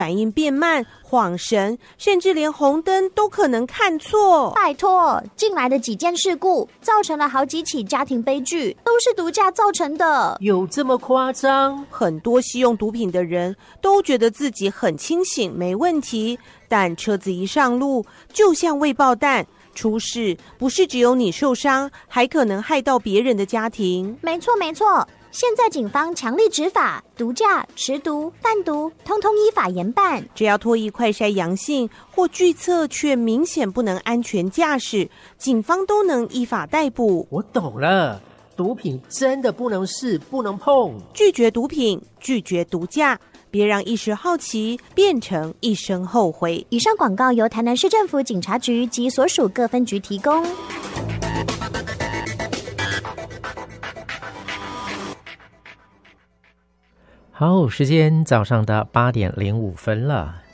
反应变慢、晃神，甚至连红灯都可能看错。 拜托，近来的几件事故造成了好几起家庭悲剧，都是毒驾造成的。 有这么夸张？ 很多吸用毒品的人都觉得自己很清醒，没问题，但车子一上路，就像未爆弹，出事不是只有你受伤，还可能害到别人的家庭。 没错没错，现在警方强力执法，毒驾、持毒、贩毒，通通依法严办。 只要唾液快筛阳性或拒测却明显不能安全驾驶，警方都能依法逮捕。 我懂了，毒品真的不能试，不能碰。 拒绝毒品，拒绝毒驾，别让一时好奇变成一生后悔。 以上广告由台南市政府警察局及所属各分局提供。 好，时间早上的8:05了。